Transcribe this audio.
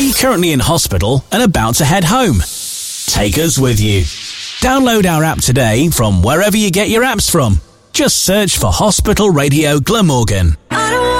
you currently in hospital and about to head home? Take us with you. Download our app today from wherever you get your apps from. Just search for Hospital Radio Glamorgan.